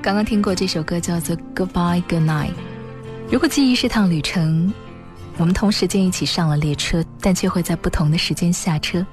刚刚听过这首歌叫做 Goodbye Goodnight。 如果记忆是趟旅程，我们同时间一起上了列车，但却会在不同的时间下车，